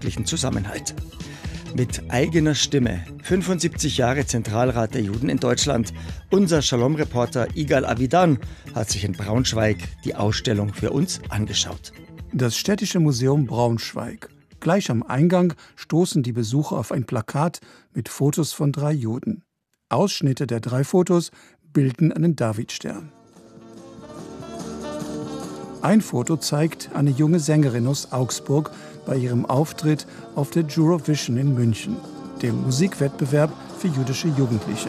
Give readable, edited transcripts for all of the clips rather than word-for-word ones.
gesellschaftlichen Zusammenhalt. Mit eigener Stimme, 75 Jahre Zentralrat der Juden in Deutschland. Unser Shalom-Reporter Igal Avidan hat sich in Braunschweig die Ausstellung für uns angeschaut. Das Städtische Museum Braunschweig. Gleich am Eingang stoßen die Besucher auf ein Plakat mit Fotos von 3 Juden. Ausschnitte der 3 Fotos bilden einen Davidstern. Ein Foto zeigt eine junge Sängerin aus Augsburg bei ihrem Auftritt auf der Eurovision in München, dem Musikwettbewerb für jüdische Jugendliche.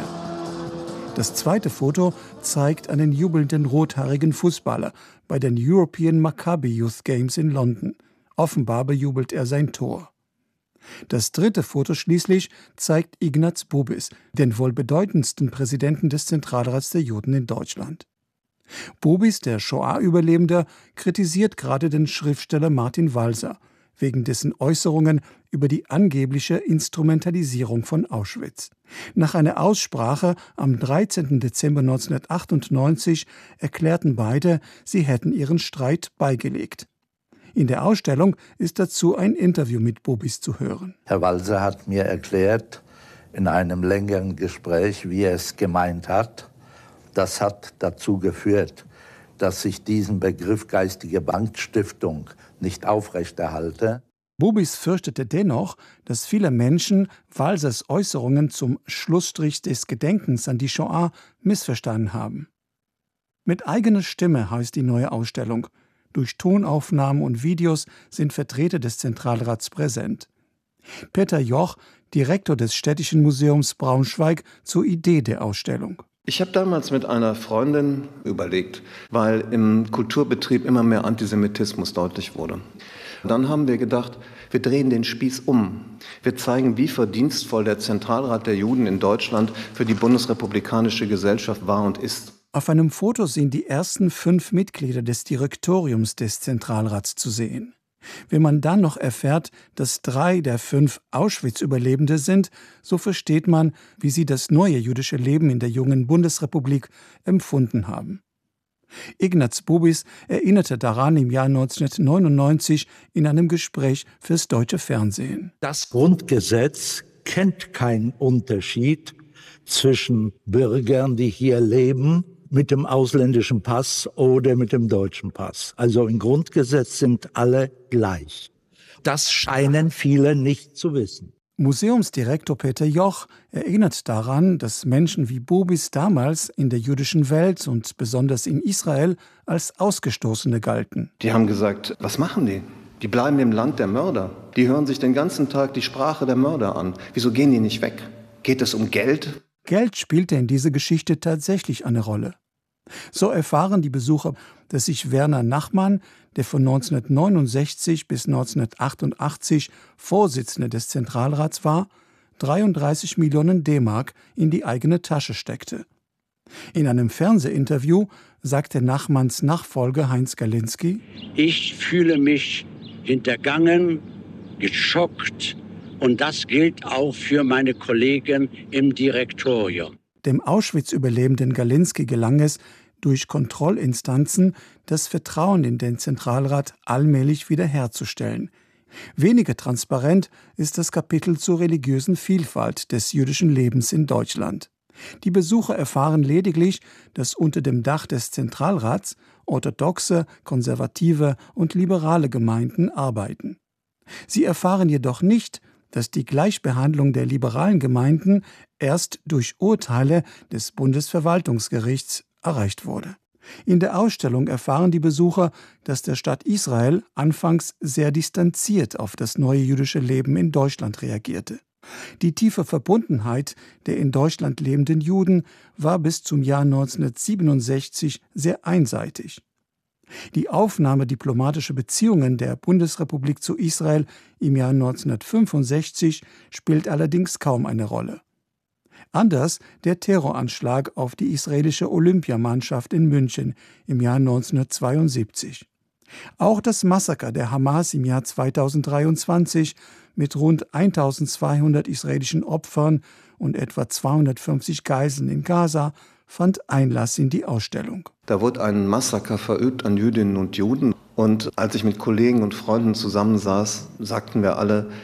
Das zweite Foto zeigt einen jubelnden rothaarigen Fußballer bei den European Maccabi Youth Games in London. Offenbar bejubelt er sein Tor. Das dritte Foto schließlich zeigt Ignaz Bubis, den wohl bedeutendsten Präsidenten des Zentralrats der Juden in Deutschland. Bubis, der Shoah-Überlebende, kritisiert gerade den Schriftsteller Martin Walser wegen dessen Äußerungen über die angebliche Instrumentalisierung von Auschwitz. Nach einer Aussprache am 13. Dezember 1998 erklärten beide, sie hätten ihren Streit beigelegt. In der Ausstellung ist dazu ein Interview mit Bubis zu hören. Herr Walser hat mir erklärt, in einem längeren Gespräch, wie er es gemeint hat. Das hat dazu geführt, dass ich diesen Begriff geistige Brandstiftung nicht aufrechterhalte. Bubis fürchtete dennoch, dass viele Menschen Walsers Äußerungen zum Schlussstrich des Gedenkens an die Shoah missverstanden haben. Mit eigener Stimme heißt die neue Ausstellung. Durch Tonaufnahmen und Videos sind Vertreter des Zentralrats präsent. Peter Joch, Direktor des Städtischen Museums Braunschweig, zur Idee der Ausstellung. Ich habe damals mit einer Freundin überlegt, weil im Kulturbetrieb immer mehr Antisemitismus deutlich wurde. Dann haben wir gedacht, wir drehen den Spieß um. Wir zeigen, wie verdienstvoll der Zentralrat der Juden in Deutschland für die bundesrepublikanische Gesellschaft war und ist. Auf einem Foto sind die ersten 5 Mitglieder des Direktoriums des Zentralrats zu sehen. Wenn man dann noch erfährt, dass 3 der 5 Auschwitz-Überlebende sind, so versteht man, wie sie das neue jüdische Leben in der jungen Bundesrepublik empfunden haben. Ignaz Bubis erinnerte daran im Jahr 1999 in einem Gespräch fürs deutsche Fernsehen. Das Grundgesetz kennt keinen Unterschied zwischen Bürgern, die hier leben, mit dem ausländischen Pass oder mit dem deutschen Pass. Also im Grundgesetz sind alle gleich. Das scheinen viele nicht zu wissen. Museumsdirektor Peter Joch erinnert daran, dass Menschen wie Bubis damals in der jüdischen Welt und besonders in Israel als Ausgestoßene galten. Die haben gesagt, was machen die? Die bleiben im Land der Mörder. Die hören sich den ganzen Tag die Sprache der Mörder an. Wieso gehen die nicht weg? Geht es um Geld? Geld spielte in dieser Geschichte tatsächlich eine Rolle. So erfahren die Besucher, dass sich Werner Nachmann, der von 1969 bis 1988 Vorsitzender des Zentralrats war, 33 Millionen D-Mark in die eigene Tasche steckte. In einem Fernsehinterview sagte Nachmanns Nachfolger Heinz Galinski: Ich fühle mich hintergangen, geschockt. Und das gilt auch für meine Kollegen im Direktorium. Dem Auschwitz-Überlebenden Galinski gelang es, durch Kontrollinstanzen das Vertrauen in den Zentralrat allmählich wiederherzustellen. Weniger transparent ist das Kapitel zur religiösen Vielfalt des jüdischen Lebens in Deutschland. Die Besucher erfahren lediglich, dass unter dem Dach des Zentralrats orthodoxe, konservative und liberale Gemeinden arbeiten. Sie erfahren jedoch nicht, dass die Gleichbehandlung der liberalen Gemeinden erst durch Urteile des Bundesverwaltungsgerichts erreicht wurde. In der Ausstellung erfahren die Besucher, dass der Staat Israel anfangs sehr distanziert auf das neue jüdische Leben in Deutschland reagierte. Die tiefe Verbundenheit der in Deutschland lebenden Juden war bis zum Jahr 1967 sehr einseitig. Die Aufnahme diplomatischer Beziehungen der Bundesrepublik zu Israel im Jahr 1965 spielt allerdings kaum eine Rolle. Anders der Terroranschlag auf die israelische Olympiamannschaft in München im Jahr 1972. Auch das Massaker der Hamas im Jahr 2023 mit rund 1200 israelischen Opfern und etwa 250 Geiseln in Gaza fand Einlass in die Ausstellung. Da wurde ein Massaker verübt an Jüdinnen und Juden. Und als ich mit Kollegen und Freunden zusammensaß, sagten wir alle,